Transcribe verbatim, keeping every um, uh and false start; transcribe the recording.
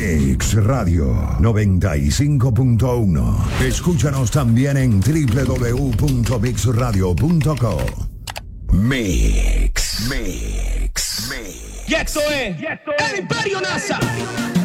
Mix Radio noventa y cinco punto uno. Escúchanos también en doble u doble u doble u punto mix radio punto com. Mix. Mix. Mix. Y esto es el Imperio NASA.